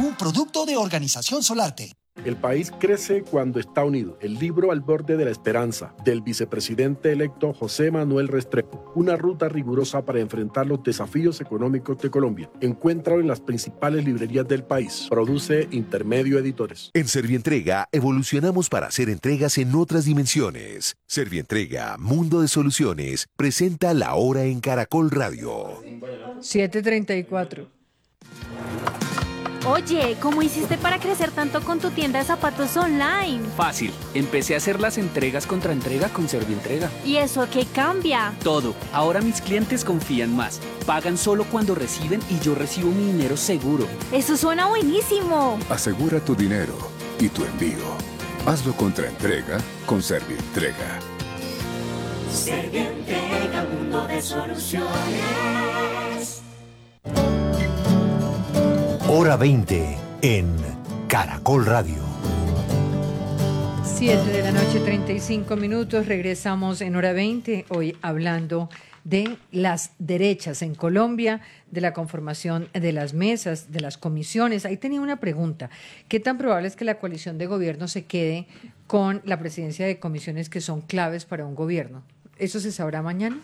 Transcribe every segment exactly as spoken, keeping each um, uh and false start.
un producto de Organización Solarte. El país crece cuando está unido. El libro Al borde de la esperanza, del vicepresidente electo José Manuel Restrepo. Una ruta rigurosa para enfrentar los desafíos económicos de Colombia. Encuéntralo en las principales librerías del país. Produce Intermedio Editores. En Servientrega evolucionamos para hacer entregas en otras dimensiones. Servientrega, Mundo de Soluciones, presenta La Hora en Caracol Radio. siete treinta y cuatro. Oye, ¿cómo hiciste para crecer tanto con tu tienda de zapatos online? Fácil, empecé a hacer las entregas contra entrega con Servientrega. ¿Y eso qué cambia? Todo, ahora mis clientes confían más, pagan solo cuando reciben y yo recibo mi dinero seguro. ¡Eso suena buenísimo! Asegura tu dinero y tu envío. Hazlo contra entrega con Servientrega. Servientrega, mundo de soluciones. Hora veinte en Caracol Radio. siete de la noche, treinta y cinco minutos. Regresamos en Hora veinte, hoy hablando de las derechas en Colombia, de la conformación de las mesas, de las comisiones. Ahí tenía una pregunta. ¿Qué tan probable es que la coalición de gobierno se quede con la presidencia de comisiones que son claves para un gobierno? ¿Eso se sabrá mañana?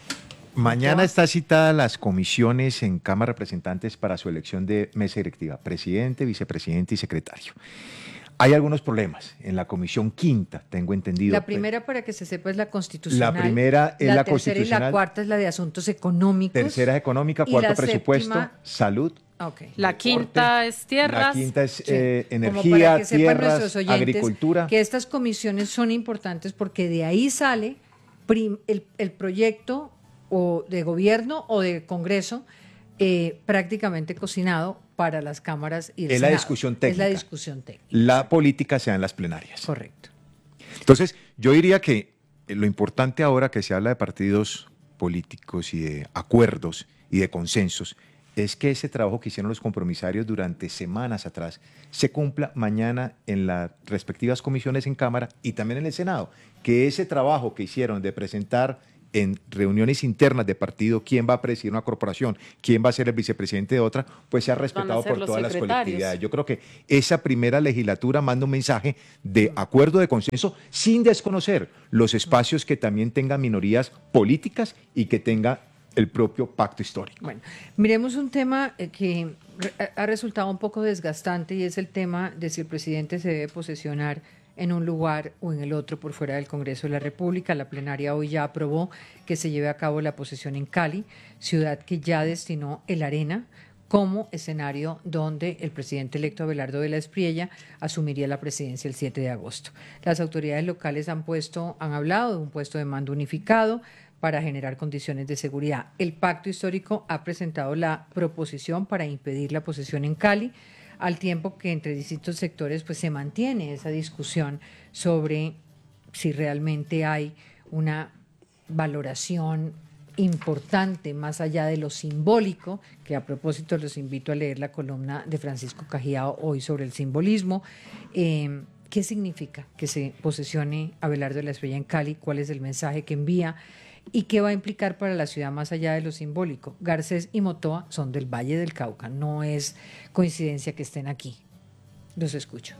Mañana está citada las comisiones en Cámara de Representantes para su elección de mesa directiva, presidente, vicepresidente y secretario. Hay algunos problemas en la comisión quinta, tengo entendido. La primera, para que se sepa, es la constitucional. La primera es la, la constitucional. tercera y la cuarta es la de asuntos económicos. Tercera es económica, cuarto presupuesto, séptima, salud. Okay. La quinta deporte, es tierras. La quinta es eh, sí. energía, tierras, oyentes, agricultura. Que estas comisiones son importantes porque de ahí sale prim, el, el proyecto o de gobierno o de Congreso eh, prácticamente cocinado para las cámaras y el es Senado. La discusión técnica. Es la discusión técnica. La política se da en las plenarias. Correcto. Entonces, yo diría que lo importante ahora que se habla de partidos políticos y de acuerdos y de consensos es que ese trabajo que hicieron los compromisarios durante semanas atrás se cumpla mañana en las respectivas comisiones en Cámara y también en el Senado. Que ese trabajo que hicieron de presentar en reuniones internas de partido quién va a presidir una corporación, quién va a ser el vicepresidente de otra, pues sea respetado por todas las colectividades. Yo creo que esa primera legislatura manda un mensaje de acuerdo, de consenso, sin desconocer los espacios que también tengan minorías políticas y que tenga el propio pacto histórico. Bueno, miremos un tema que ha resultado un poco desgastante y es el tema de si el presidente se debe posesionar en un lugar o en el otro por fuera del Congreso de la República. La plenaria hoy ya aprobó que se lleve a cabo la posesión en Cali, ciudad que ya destinó el Arena como escenario donde el presidente electo Abelardo de la Espriella asumiría la presidencia el siete de agosto. Las autoridades locales han puesto, han hablado de un puesto de mando unificado para generar condiciones de seguridad. El pacto histórico ha presentado la proposición para impedir la posesión en Cali, al tiempo que entre distintos sectores pues se mantiene esa discusión sobre si realmente hay una valoración importante más allá de lo simbólico, que a propósito los invito a leer la columna de Francisco Cajiao hoy sobre el simbolismo. Eh, ¿Qué significa que se posesione Abelardo de la Espriella en Cali? ¿Cuál es el mensaje que envía? ¿Y qué va a implicar para la ciudad más allá de lo simbólico? Garcés y Motoa son del Valle del Cauca, no es coincidencia que estén aquí. Los escucho.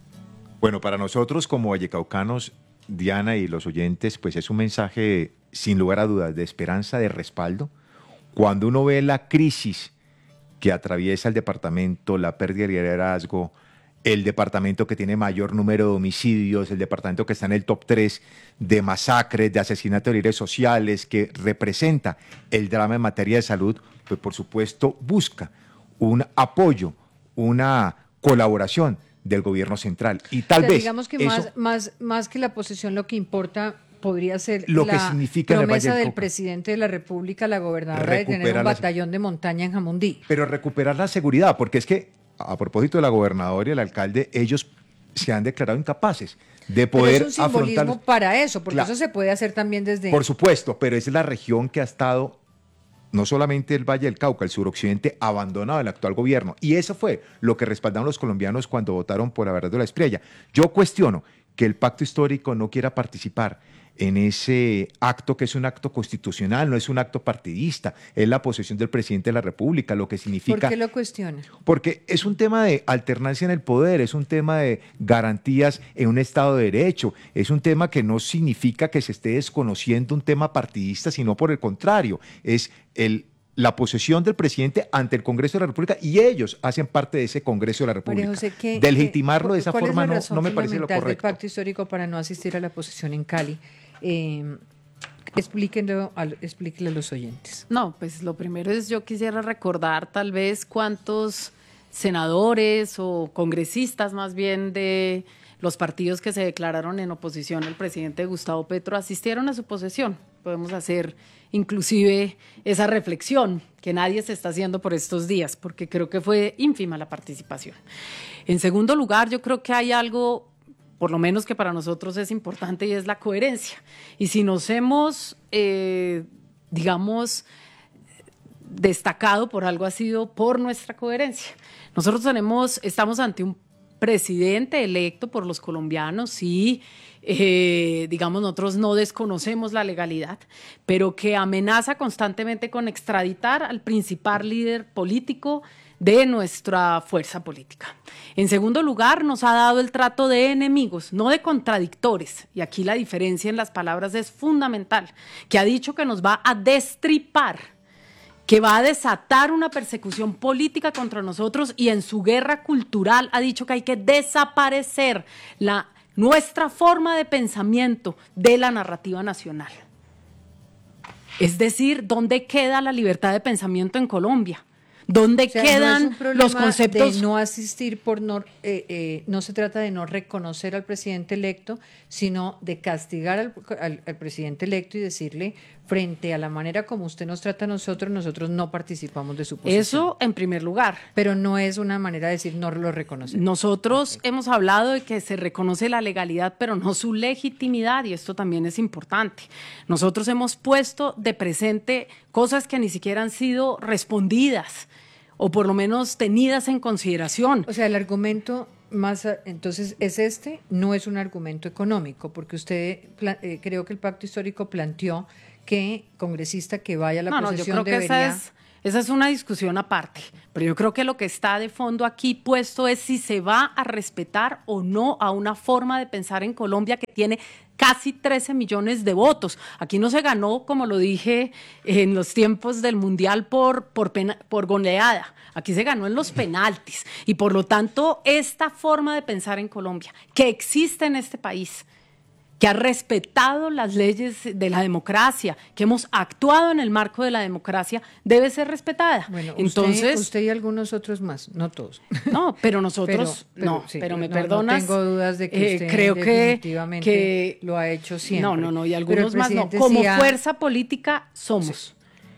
Bueno, para nosotros como vallecaucanos, Diana y los oyentes, pues es un mensaje sin lugar a dudas de esperanza, de respaldo. Cuando uno ve la crisis que atraviesa el departamento, la pérdida de liderazgo, el departamento que tiene mayor número de homicidios, el departamento que está en el top tres de masacres, de asesinatos de líderes sociales, que representa el drama en materia de salud, pues por supuesto busca un apoyo, una colaboración del gobierno central. Y tal o sea, vez digamos que eso, más, más, más que la posesión, lo que importa podría ser lo la que significa promesa del, del Cauca. presidente de la República, la gobernadora, de tener un la, batallón de montaña en Jamundí. Pero recuperar la seguridad, porque es que a propósito de la gobernadora y el alcalde, ellos se han declarado incapaces de poder pero es un simbolismo afrontar... para eso, porque claro, eso se puede hacer también desde... Por supuesto, pero es la región que ha estado, no solamente el Valle del Cauca, el suroccidente, abandonado del actual gobierno. Y eso fue lo que respaldaron los colombianos cuando votaron por Abelardo de la Espriella. Yo cuestiono que el pacto histórico no quiera participar en ese acto que es un acto constitucional, no es un acto partidista, es la posesión del presidente de la República, lo que significa... ¿Por qué lo cuestiona? Porque es un tema de alternancia en el poder, es un tema de garantías en un Estado de Derecho, es un tema que no significa que se esté desconociendo un tema partidista, sino por el contrario, es el, la posesión del presidente ante el Congreso de la República y ellos hacen parte de ese Congreso de la República. María José, ¿qué, de legitimarlo qué, de esa forma no, no me parece lo correcto. Del pacto histórico para no asistir a la posesión en Cali. Eh, explíquenlo, a, explíquenlo a los oyentes. No, pues lo primero es yo quisiera recordar tal vez cuántos senadores o congresistas más bien de los partidos que se declararon en oposición al presidente Gustavo Petro asistieron a su posesión. Podemos hacer inclusive esa reflexión que nadie se está haciendo por estos días, porque creo que fue ínfima la participación. En segundo lugar, yo creo que hay algo, por lo menos que para nosotros es importante, y es la coherencia. Y si nos hemos, eh, digamos, destacado por algo, ha sido por nuestra coherencia. Nosotros tenemos, estamos ante un presidente electo por los colombianos y, eh, digamos, nosotros no desconocemos la legalidad, pero que amenaza constantemente con extraditar al principal líder político de nuestra fuerza política. En segundo lugar, nos ha dado el trato de enemigos, no de contradictores, y aquí la diferencia en las palabras es fundamental, que ha dicho que nos va a destripar, que va a desatar una persecución política contra nosotros, y en su guerra cultural ha dicho que hay que desaparecer la, nuestra forma de pensamiento de la narrativa nacional. Es decir, ¿dónde queda la libertad de pensamiento en Colombia? ¿Dónde o sea, quedan no los conceptos? De no asistir por no, eh, eh, no se trata de no reconocer al presidente electo, sino de castigar al, al, al presidente electo y decirle, frente a la manera como usted nos trata a nosotros, nosotros no participamos de su posesión. Eso en primer lugar. Pero no es una manera de decir no lo reconocemos. Nosotros okay. hemos hablado de que se reconoce la legalidad, pero no su legitimidad, y esto también es importante. Nosotros hemos puesto de presente cosas que ni siquiera han sido respondidas, o por lo menos tenidas en consideración. O sea, el argumento más, entonces, es este, no es un argumento económico, porque usted, eh, creo que el pacto histórico planteó que congresista que vaya a la no, posesión no, yo creo debería... que esa es, esa es una discusión aparte, pero yo creo que lo que está de fondo aquí puesto es si se va a respetar o no a una forma de pensar en Colombia que tiene casi trece millones de votos. Aquí no se ganó, como lo dije, en los tiempos del Mundial por, por, pena, por goleada. Aquí se ganó en los penaltis. Y por lo tanto, esta forma de pensar en Colombia, que existe en este país, que ha respetado las leyes de la democracia, que hemos actuado en el marco de la democracia, debe ser respetada. Bueno, entonces usted, usted y algunos otros más, no todos. No, pero nosotros, pero, pero, no, sí, pero me no, perdonas. No tengo dudas de que usted eh, creo definitivamente que, que lo ha hecho siempre. No, no, no, y algunos más no. Sí Como ha... fuerza política somos. Sí.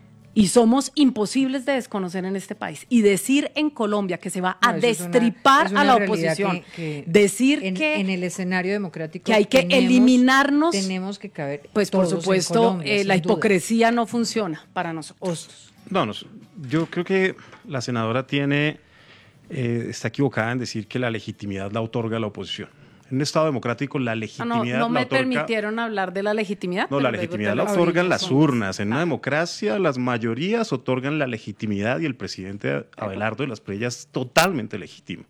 Y somos imposibles de desconocer en este país. Y decir en Colombia que se va a no, destripar es una, es una a la oposición, que, que decir en, que en el escenario democrático que hay que tenemos, eliminarnos, tenemos que caber. Pues por supuesto, Colombia, eh, la hipocresía duda. no funciona para nosotros. No, no, yo creo que la senadora tiene eh, está equivocada en decir que la legitimidad la otorga la oposición. En un Estado democrático la legitimidad no, no, no la me otorga, permitieron hablar de la legitimidad. No, la legitimidad la otorgan las urnas. En una democracia las mayorías otorgan la legitimidad y el presidente Abelardo de las Prella es totalmente legítimo.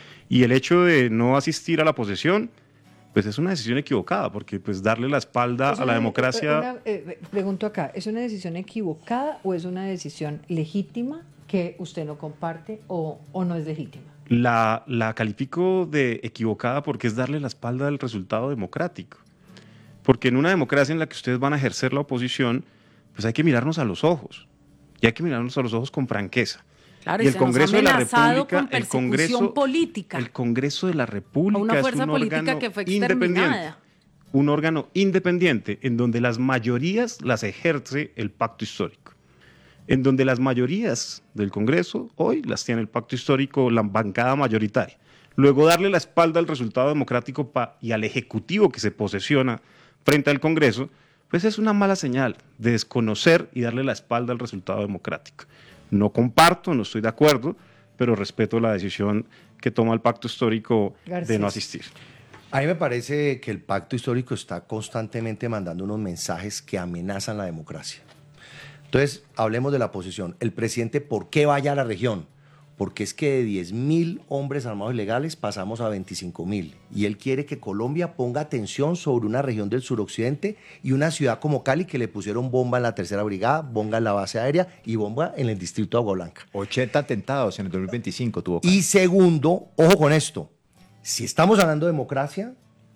Y el hecho de no asistir a la posesión, pues es una decisión equivocada, porque pues darle la espalda a la democracia... Una, eh, pregunto acá, ¿es una decisión equivocada o es una decisión legítima que usted no comparte o, o no es legítima? La, la califico de equivocada porque es darle la espalda al resultado democrático. Porque en una democracia en la que ustedes van a ejercer la oposición, pues hay que mirarnos a los ojos. Y hay que mirarnos a los ojos con franqueza. Claro, y el y Congreso de la República, con el Congreso política. El Congreso de la República una fuerza es un política órgano que fue independiente. Un órgano independiente en donde las mayorías las ejerce el pacto histórico. En donde las mayorías del Congreso hoy las tiene el pacto histórico, la bancada mayoritaria. Luego darle la espalda al resultado democrático pa, y al Ejecutivo que se posesiona frente al Congreso, pues es una mala señal de desconocer y darle la espalda al resultado democrático. No comparto, no estoy de acuerdo, pero respeto la decisión que toma el pacto histórico Garcés. de no asistir. A mí me parece que el pacto histórico está constantemente mandando unos mensajes que amenazan la democracia. Entonces, hablemos de la posición. El presidente, ¿por qué vaya a la región? Porque es que de diez mil hombres armados ilegales pasamos a veinticinco mil. Y él quiere que Colombia ponga atención sobre una región del suroccidente y una ciudad como Cali que le pusieron bomba en la tercera brigada, bomba en la base aérea y bomba en el distrito de Agua Blanca. ochenta atentados en el dos mil veinticinco tuvo Cali. Y segundo, ojo con esto, si estamos hablando de democracia,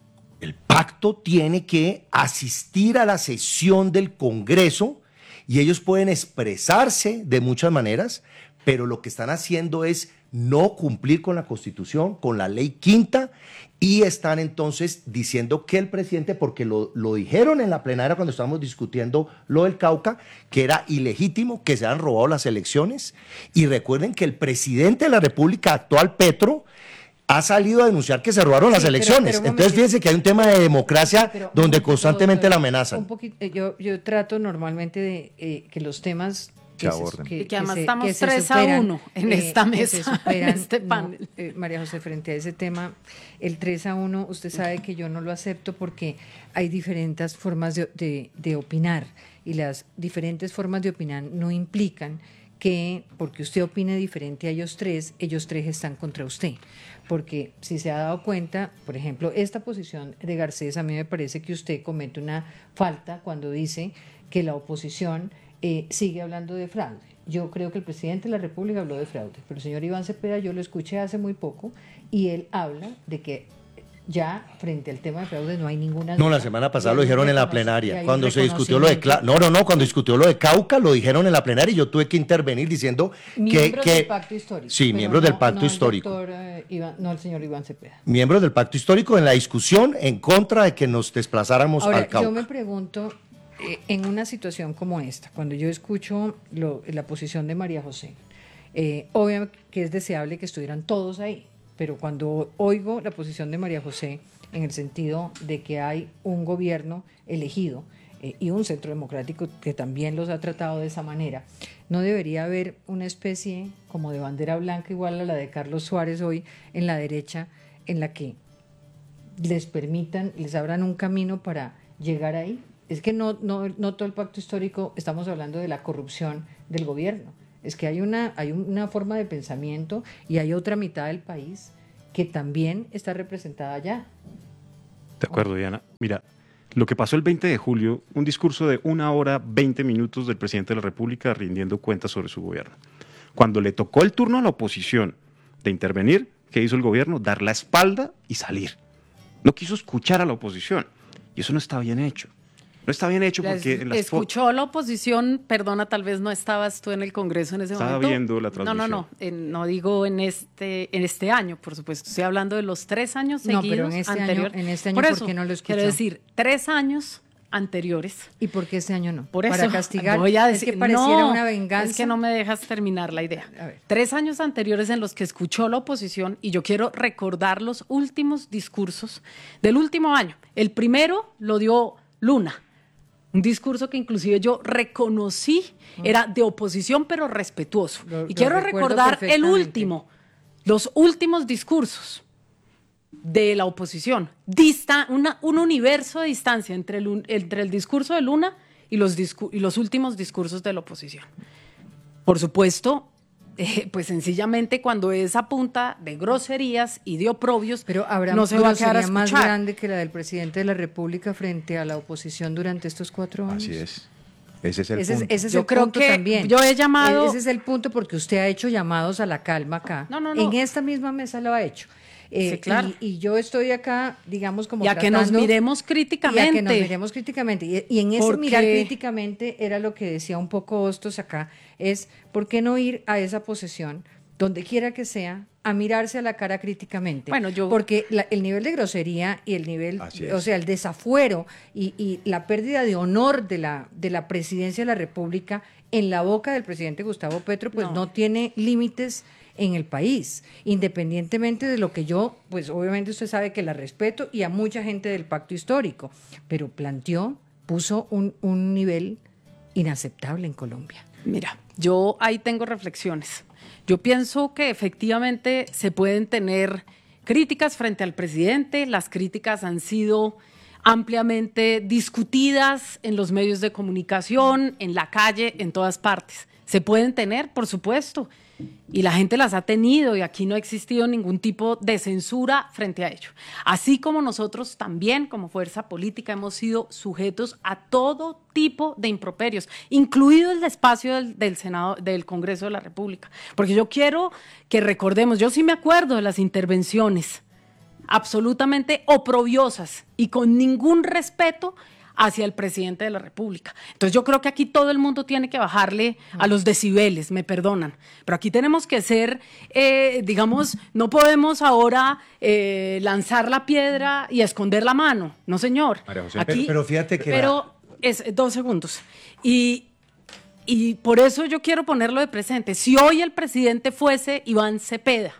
el pacto tiene que asistir a la sesión del Congreso y ellos pueden expresarse de muchas maneras, pero lo que están haciendo es no cumplir con la Constitución, con la ley quinta, y están entonces diciendo que el presidente, porque lo, lo dijeron en la plenaria cuando estábamos discutiendo lo del Cauca, que era ilegítimo, que se han robado las elecciones, y recuerden que el presidente de la República actual, Petro, ha salido a denunciar que se robaron sí, las elecciones. Pero, pero Entonces, fíjense que hay un tema de democracia sí, donde poquito, constantemente doctor, la amenazan. Un poquito, yo, yo trato normalmente de eh, que los temas que, se, que, que además que estamos que tres superan, a uno en eh, esta mesa, superan, en este panel. No, eh, María José, frente a ese tema, el tres a uno, usted sabe que yo no lo acepto porque hay diferentes formas de, de, de opinar y las diferentes formas de opinar no implican que porque usted opine diferente a ellos tres, ellos tres están contra usted. Porque si se ha dado cuenta, por ejemplo, esta posición de Garcés, a mí me parece que usted comete una falta cuando dice que la oposición eh, sigue hablando de fraude. Yo creo que el presidente de la República habló de fraude, pero el señor Iván Cepeda yo lo escuché hace muy poco y él habla de que ya frente al tema de fraude no hay ninguna... No, la semana pasada lo dijeron en la plenaria, cuando se discutió lo de... No, no, no, cuando discutió lo de Cauca, lo dijeron en la plenaria y yo tuve que intervenir diciendo miembros que... del pacto histórico. Sí, miembros no, del pacto no histórico. El doctor, eh, Iván, no el señor Iván Cepeda. Miembros del pacto histórico en la discusión en contra de que nos desplazáramos Ahora, al Cauca. Yo me pregunto, eh, en una situación como esta, cuando yo escucho lo, la posición de María José, eh, obviamente que es deseable que estuvieran todos ahí, pero cuando oigo la posición de María José, en el sentido de que hay un gobierno elegido eh, y un centro democrático que también los ha tratado de esa manera, ¿no debería haber una especie como de bandera blanca igual a la de Carlos Suárez hoy en la derecha, en la que les permitan, les abran un camino para llegar ahí? Es que no, no, no todo el pacto histórico, estamos hablando de la corrupción del gobierno, es que hay una, hay una forma de pensamiento y hay otra mitad del país que también está representada allá. De acuerdo, Diana. Mira, lo que pasó el veinte de julio, un discurso de una hora, veinte minutos del presidente de la República rindiendo cuentas sobre su gobierno. Cuando le tocó el turno a la oposición de intervenir, ¿qué hizo el gobierno? Dar la espalda y salir. No quiso escuchar a la oposición. Y eso no está bien hecho. No está bien hecho porque... En las escuchó la oposición, perdona, tal vez no estabas tú en el Congreso en ese Estaba momento. Estaba viendo la transmisión. No, no, no, en, no digo en este en este año, por supuesto. Estoy hablando de los tres años seguidos. No, pero en este anterior. año, en este año por, ¿por eso, qué no lo escuchó? Quiero decir, tres años anteriores. ¿Y por qué este año no? Por eso, para castigar. Voy a decir, es que pareciera no, una venganza. Es que no me dejas terminar la idea. A ver. Tres años anteriores en los que escuchó la oposición, y yo quiero recordar los últimos discursos del último año. El primero lo dio Luna. Un discurso que inclusive yo reconocí, era de oposición pero respetuoso. Lo, y quiero recordar el último, los últimos discursos de la oposición. Dista, una, un universo de distancia entre el, entre el discurso de Luna y los, discu y los últimos discursos de la oposición. Por supuesto, eh, pues sencillamente cuando es a punta de groserías y de oprobios, pero habrá no se va a quedar a escuchar. Más grande que la del presidente de la República frente a la oposición durante estos cuatro años. Así es. Ese es el ese punto. Es, ese es yo el creo punto que también. Yo he llamado. Ese es el punto porque usted ha hecho llamados a la calma acá. No, no, no. En esta misma mesa lo ha hecho. Eh, sí, claro. y, y yo estoy acá, digamos, como y a tratando, que nos miremos críticamente. Y a que nos miremos críticamente. Y, y en ese Porque... mirar críticamente era lo que decía un poco Hostos acá, es ¿por qué no ir a esa posesión, donde quiera que sea, a mirarse a la cara críticamente? Bueno, yo... Porque la, el nivel de grosería y el nivel, o sea, el desafuero y, y la pérdida de honor de la, de la presidencia de la República en la boca del presidente Gustavo Petro, pues no, no tiene límites en el país, independientemente de lo que yo, pues obviamente usted sabe que la respeto y a mucha gente del pacto histórico, pero planteó, puso un, un nivel inaceptable en Colombia. Mira, yo ahí tengo reflexiones. Yo pienso que efectivamente se pueden tener críticas frente al presidente, las críticas han sido ampliamente discutidas en los medios de comunicación, en la calle, en todas partes. Se pueden tener, por supuesto, y la gente las ha tenido y aquí no ha existido ningún tipo de censura frente a ello. Así como nosotros también, como fuerza política, hemos sido sujetos a todo tipo de improperios, incluido el espacio del, del Senado, del Congreso de la República. Porque yo quiero que recordemos, yo sí me acuerdo de las intervenciones absolutamente oprobiosas y con ningún respeto hacia el presidente de la República. Entonces yo creo que aquí todo el mundo tiene que bajarle a los decibeles, me perdonan, pero aquí tenemos que ser, eh, digamos, no podemos ahora eh, lanzar la piedra y esconder la mano, no señor. María José, Aquí, pero, pero fíjate que... Pero es dos segundos. Y, y por eso yo quiero ponerlo de presente. Si hoy el presidente fuese Iván Cepeda,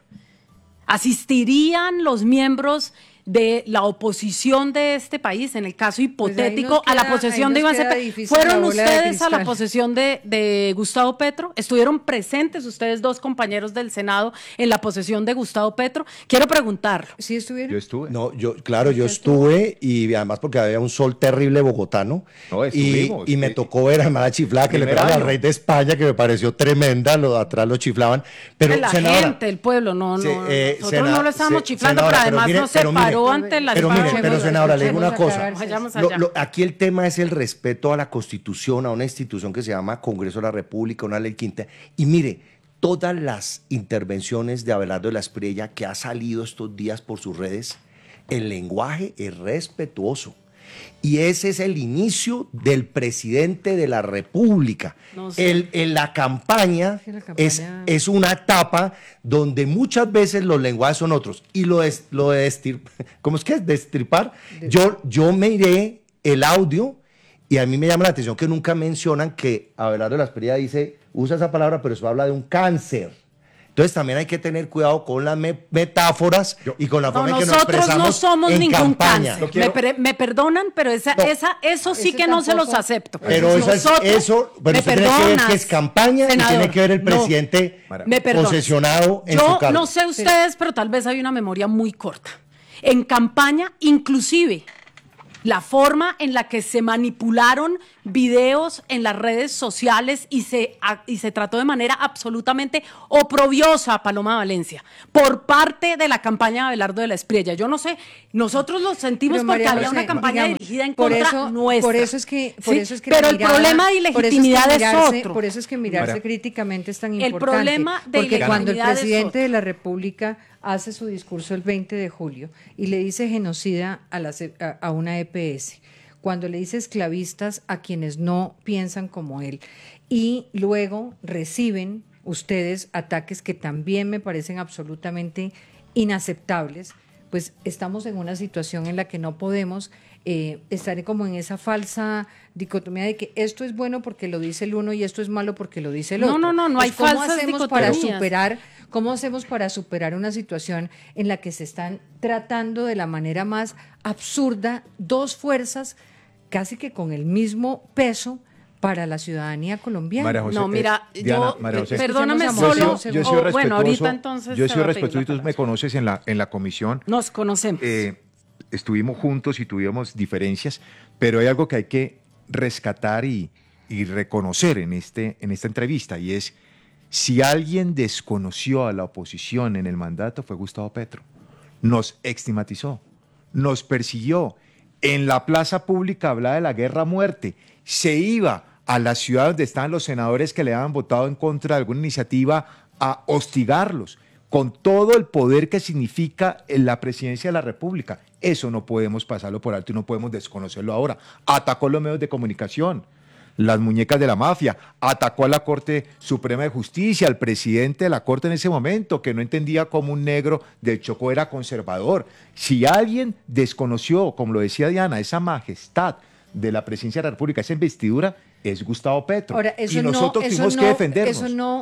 ¿asistirían los miembros de la oposición de este país, en el caso hipotético, pues a la posesión de Iván Cepeda? ¿Fueron ustedes a la posesión de, de Gustavo Petro? ¿Estuvieron presentes ustedes dos compañeros del Senado en la posesión de Gustavo Petro? Quiero preguntarlo. ¿Sí estuvieron? Yo estuve. No, yo, claro, yo estuve y además porque había un sol terrible bogotano. No, y, estuvimos. y me tocó ver a Hermana Chiflada que le Primer pegaban al año. rey de España, que me pareció tremenda, lo de atrás lo chiflaban. Pero la senadora, gente, el pueblo, no, no. Sí, eh, nosotros sena- no lo estábamos se- chiflando, senadora, pero pero además mire, no se pero mire, paró ante la Pero mire, espada. pero senadora, le digo una Escuchemos cosa. acá, Vayamos Lo- allá. lo- aquí el tema es el respeto a la Constitución, a una institución que se llama Congreso de la República, una ley quinta. Y mire, todas las intervenciones de Abelardo de la Espriella que ha salido estos días por sus redes, el lenguaje es respetuoso. Y ese es el inicio del presidente de la República. No sé. El, en la campaña, Sí, la campaña- Es, es una etapa donde muchas veces los lenguajes son otros. Y lo de, lo de destrip- ¿cómo es que es? Destripar. Yo, yo miré el audio y a mí me llama la atención que nunca mencionan que Abelardo de la Espriella dice, usa esa palabra, pero eso habla de un cáncer. Entonces también hay que tener cuidado con las me- metáforas y con la No, forma en que nos nosotros expresamos no somos en ningún campaña. cáncer. Yo quiero- Me, per- me perdonan, pero esa, No. esa, eso sí Ese que no se los tampoco- acepto. Pero eso, es, Nosotros- eso pero me usted tiene que ver perdonas, que es campaña senador. y tiene que ver el No, presidente me perdonas. posesionado en Yo su cargo. no sé ustedes, pero tal vez hay una memoria muy corta. En campaña, inclusive, la forma en la que se manipularon videos en las redes sociales y se, a- y se trató de manera absolutamente oprobiosa a Paloma Valencia por parte de la campaña de Abelardo de la Espriella. Yo no sé, nosotros lo sentimos Pero, porque María había José, una campaña digamos, dirigida en por contra eso, nuestra. Por eso es que, por ¿sí? eso es que Pero la el mirada- problema de por eso es que ilegitimidad es, mirarse- otro. Por eso es que mirarse María- críticamente es tan El importante. problema de porque cuando el ilegitimidad es presidente otro. de la República hace su discurso el veinte de julio y le dice genocida a, la, C- a, a una E P S, cuando le dice esclavistas a quienes no piensan como él, y luego reciben ustedes ataques que también me parecen absolutamente inaceptables, pues estamos en una situación en la que no podemos eh, estar como en esa falsa dicotomía de que esto es bueno porque lo dice el uno y esto es malo porque lo dice el No, otro. no, no, no hay Pues, ¿cómo falsas hacemos para dicotomías? superar, cómo hacemos para superar una situación en la que se están tratando de la manera más absurda dos fuerzas casi que con el mismo peso para la ciudadanía colombiana? María José, No, mira, eh, Diana, yo, María José. perdóname Escuchemos a solo, Monse un Yo he o, sido respetuoso. bueno, ahorita entonces Yo he te sido va a pedir respetuoso y la tú me palabra. conoces en la, en la comisión. Nos conocemos. Eh, estuvimos juntos y tuvimos diferencias, pero hay algo que hay que rescatar y, y reconocer en, este, en esta entrevista, y es, si alguien desconoció a la oposición en el mandato fue Gustavo Petro. Nos estigmatizó, nos persiguió. En la plaza pública hablaba de la guerra a muerte. Se iba a la ciudad donde estaban los senadores que le habían votado en contra de alguna iniciativa a hostigarlos, con todo el poder que significa en la presidencia de la República. Eso no podemos pasarlo por alto y no podemos desconocerlo ahora. Atacó los medios de comunicación, las muñecas de la mafia, atacó a la Corte Suprema de Justicia, al presidente de la Corte en ese momento, que no entendía cómo un negro del Chocó era conservador. Si alguien desconoció, como lo decía Diana, esa majestad de la presidencia de la República, esa investidura, es Gustavo Petro. Ahora, eso y nosotros no, eso tuvimos no, que defendernos. Eso no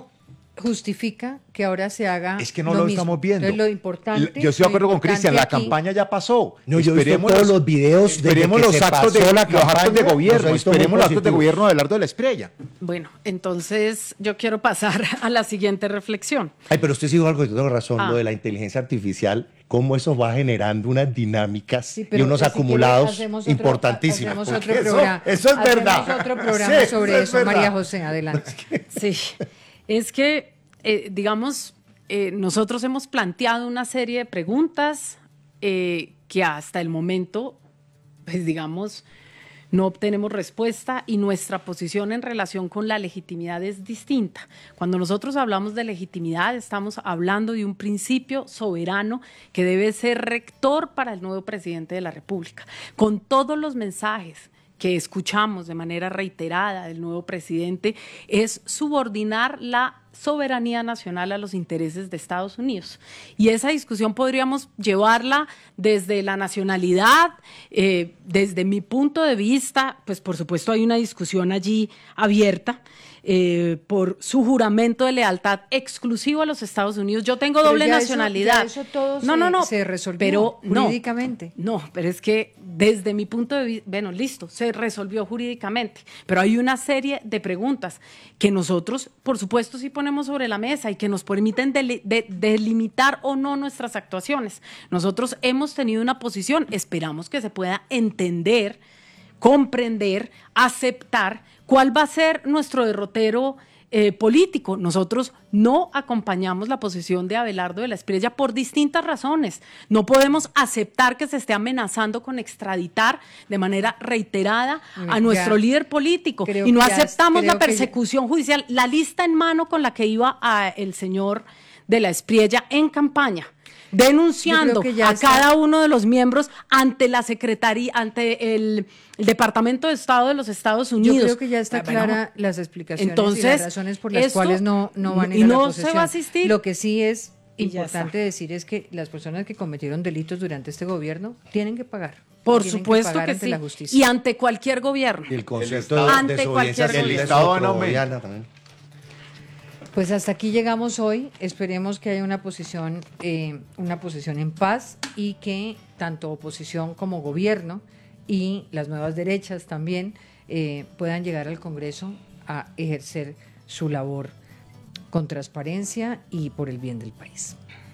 justifica que ahora se haga Es que no lo lo mismo. estamos viendo. Entonces, lo importante, Yo estoy de acuerdo lo con importante Cristian, la aquí- campaña ya pasó. No, yo he visto Esperemos todos los- los videos desde Esperemos que los se actos de, pasó la los actos de campaña, los he gobierno, visto muy esperemos los actos de positivos. gobierno de Abelardo de la Espriella. Bueno, entonces yo quiero pasar a la siguiente reflexión. Ay, pero usted sí dijo algo que tengo razón, Ah. lo de la inteligencia artificial, cómo eso va generando unas dinámicas y pero unos si quiere, acumulados hacemos otro- importantísimos. hacemos otro Porque eso- programa- eso, es hacemos verdad. otro programa Sí, sobre es eso, verdad. María José, adelante. Sí, es que, eh, digamos, eh, nosotros hemos planteado una serie de preguntas eh, que hasta el momento, pues digamos, no obtenemos respuesta y nuestra posición en relación con la legitimidad es distinta. Cuando nosotros hablamos de legitimidad, estamos hablando de un principio soberano que debe ser rector para el nuevo presidente de la República. Con todos los mensajes que escuchamos de manera reiterada del nuevo presidente, es subordinar la soberanía nacional a los intereses de Estados Unidos. Y esa discusión podríamos llevarla desde la nacionalidad, eh, desde mi punto de vista, pues por supuesto hay una discusión allí abierta, eh, por su juramento de lealtad exclusivo a los Estados Unidos. Yo tengo Pero doble ya eso- nacionalidad. ya eso todo no, se- no, no, se resolvió pero no, jurídicamente. No, pero es que desde mi punto de vista, bueno, listo, se resolvió jurídicamente, pero hay una serie de preguntas que nosotros, por supuesto, sí ponemos sobre la mesa y que nos permiten deli- de- delimitar o no nuestras actuaciones. Nosotros hemos tenido una posición, esperamos que se pueda entender, comprender, aceptar cuál va a ser nuestro derrotero eh, político. Nosotros no acompañamos la posición de Abelardo de la Espriella por distintas razones. No podemos aceptar que se esté amenazando con extraditar de manera reiterada a Ya, nuestro líder político creo y no que ya- aceptamos creo la que ya- persecución judicial, la lista en mano con la que iba a el señor de la Espriella en campaña, denunciando Yo creo que ya a está- cada uno de los miembros ante la Secretaría, ante el, el Departamento de Estado de los Estados Unidos. Yo creo que ya está Ah, bueno, clara las explicaciones entonces, y las razones por las esto- cuales no, no van a ir y a la no posesión. se va a asistir. Lo que sí es Y ya importante decir es que las personas que cometieron delitos durante este gobierno tienen que pagar. Por Tienen supuesto pagar que, ante sí. la justicia. Y ante cualquier gobierno. Y el concepto El de Estado- ante desobediencia cualquier civil es Estado otro, no me- Diana, también. Pues hasta aquí llegamos hoy. Esperemos que haya una posición, eh, una posición en paz y que tanto oposición como gobierno y las nuevas derechas también eh, puedan llegar al Congreso a ejercer su labor con transparencia y por el bien del país.